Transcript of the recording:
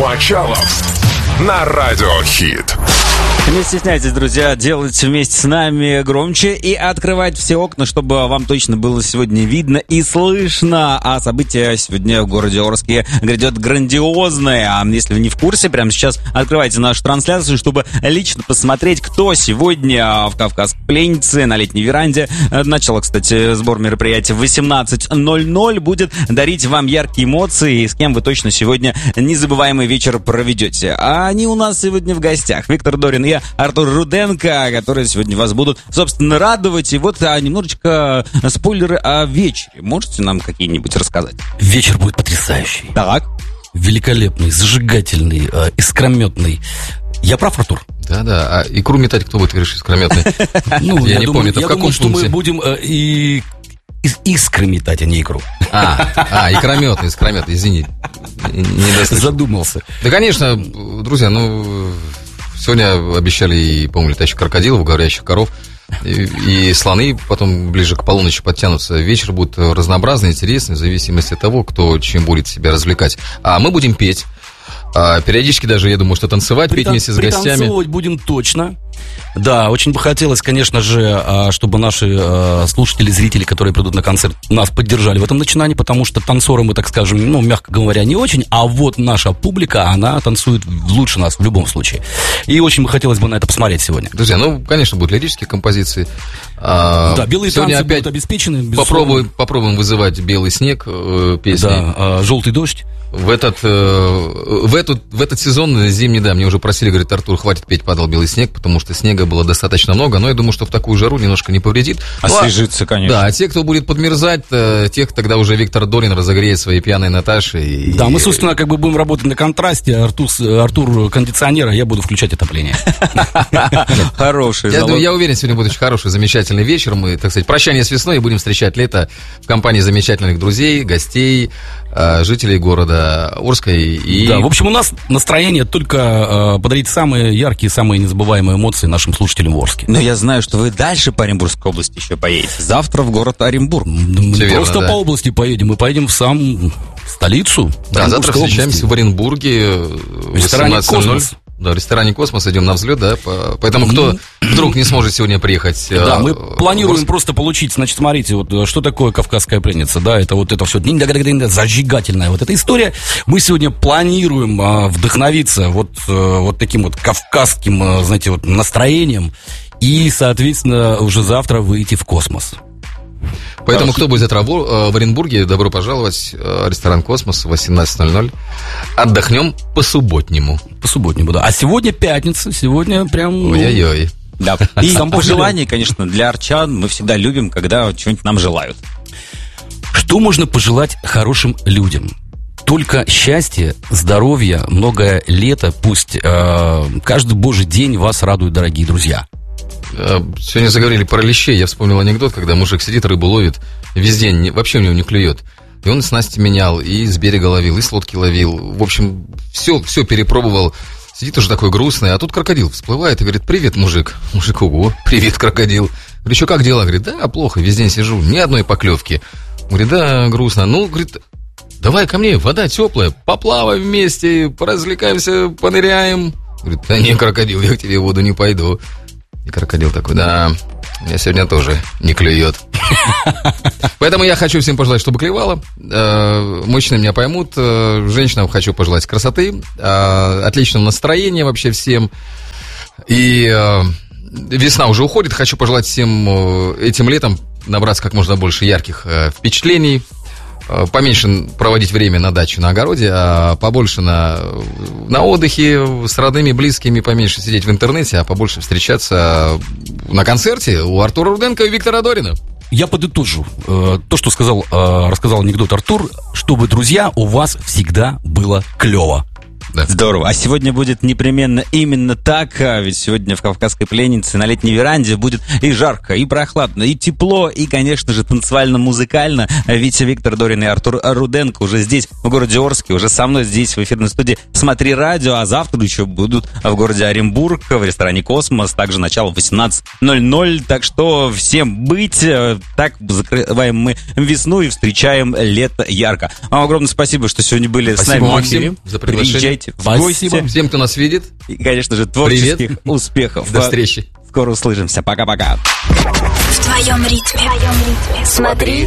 Мочалов на Радиохит. Не стесняйтесь, друзья, делать вместе с нами громче и открывать все окна, чтобы вам точно было сегодня видно и слышно. А события сегодня в городе Орске грядет грандиозное. А если вы не в курсе, прямо сейчас открывайте нашу трансляцию, чтобы лично посмотреть, кто сегодня в Кавказской пленнице на летней веранде. Начало, кстати, сбор мероприятия в 18:00. Будет дарить вам яркие эмоции, и с кем вы точно сегодня незабываемый вечер проведете. А они у нас сегодня в гостях. Виктор Дорин и Артур Руденко, которые сегодня вас будут, собственно, радовать. И вот немножечко спойлеры о вечере. Можете нам какие-нибудь рассказать? Вечер будет потрясающий. Так. Великолепный, зажигательный, искрометный. Я прав, Артур? Да. А икру метать кто будет, говоришь, искрометный? Я не помню, это в каком пункте? Мы будем искры метать, а не икру. Икрометный, извини. Задумался. Да, конечно, друзья, сегодня обещали, и, по-моему, летающих крокодилов, говорящих коров, и слоны потом ближе к полуночи подтянутся. Вечер будет разнообразный, интересный, в зависимости от того, кто чем будет себя развлекать. А мы будем петь. Периодически даже, я думаю, что танцевать, петь вместе с гостями. Пританцовывать будем точно. Да, очень бы хотелось, конечно же, чтобы наши слушатели, зрители, которые придут на концерт, нас поддержали в этом начинании, потому что танцоры мы, так скажем, мягко говоря, не очень, а вот наша публика, она танцует лучше нас в любом случае. И очень бы хотелось бы на это посмотреть сегодня. Друзья, конечно, будут лирические композиции. Да, белые танцы будут обеспечены. Попробуем вызывать «Белый снег» песни. Да, «Желтый дождь». В этот сезон зимний, мне уже просили, говорит, Артур, хватит петь «Падал белый снег», потому что снега было достаточно много, но я думаю, что в такую жару немножко не повредит. Освежится, конечно. Да, а те, кто будет подмерзать, тех тогда уже Виктор Дорин разогреет своей пьяной Наташей. Да, мы, собственно, будем работать на контрасте. Артур кондиционер, а я буду включать отопление. Хороший. Я уверен, сегодня будет очень хороший, замечательный вечер. Мы, так сказать, прощание с весной и будем встречать лето в компании замечательных друзей, гостей, жителей города Орска. Да, в общем, у нас настроение только подарить самые яркие, самые незабываемые эмоции нашим слушателям в Орске. Но я знаю, что вы дальше по Оренбургской области еще поедете. Завтра в город Оренбург. Мы просто по области поедем. Мы поедем в столицу. Да, завтра встречаемся в Оренбурге в ресторане «Космос». Да, в ресторане «Космос» идем на взлет, да, поэтому кто вдруг не сможет сегодня приехать... Да, мы планируем просто получить, значит, смотрите, вот что такое «Кавказская пленница», да, это все зажигательная вот эта история. Мы сегодня планируем вдохновиться вот таким вот кавказским, знаете, вот настроением и, соответственно, уже завтра выйти в космос. Поэтому, кто будет завтра в Оренбурге, добро пожаловать в ресторан «Космос» в 18:00. Отдохнем по-субботнему. По-субботнему, да. А сегодня пятница, сегодня прям... Ой-ой-ой. Да. И пожелания, конечно, для арчан мы всегда любим, когда что-нибудь нам желают. Что можно пожелать хорошим людям? Только счастья, здоровья, многое лето, пусть каждый божий день вас радует, дорогие друзья. Сегодня заговорили про лещей. Я вспомнил анекдот, когда мужик сидит, рыбу ловит, весь день вообще у него не клюет. И он снасти менял, и с берега ловил, и с лодки ловил. В общем, все перепробовал. Сидит уже такой грустный, а тут крокодил всплывает и говорит: привет, мужик. Мужик: ого, привет, крокодил. Говорит: что, как дела? Говорит: да, плохо, весь день сижу, ни одной поклевки. Говорит: да, грустно. Говорит, давай ко мне, вода теплая, поплаваем вместе, поразвлекаемся, поныряем. Говорит: да не, крокодил, я к тебе в воду не пойду. И крокодил такой: да, меня сегодня тоже не клюет. Поэтому я хочу всем пожелать, чтобы клевало. Мужчины меня поймут. Женщинам хочу пожелать красоты, отличного настроения вообще всем. И весна уже уходит. Хочу пожелать всем этим летом набраться как можно больше ярких впечатлений. Поменьше проводить время на даче, на огороде, а побольше на отдыхе с родными, близкими, поменьше сидеть в интернете, а побольше встречаться на концерте у Артура Руденко и Виктора Дорина. Я подытожу то, что рассказал анекдот Артур, чтобы, друзья, у вас всегда было клево. Да. Здорово. А сегодня будет непременно именно так, ведь сегодня в Кавказской пленнице на летней веранде будет и жарко, и прохладно, и тепло, и, конечно же, танцевально-музыкально. Ведь Виктор Дорин и Артур Руденко уже здесь, в городе Орске, уже со мной здесь в эфирной студии «Смотри радио», а завтра еще будут в городе Оренбург, в ресторане «Космос», также начало 18:00, так что всем быть, так закрываем мы весну и встречаем лето ярко. Вам огромное спасибо, что сегодня были с нами в эфире. За приглашение. приезжайте в Спасибо. гости. Всем, кто нас видит, И, конечно же, творческих Привет. успехов. до встречи. Скоро услышимся. Пока-пока. В твоем ритме. Смотри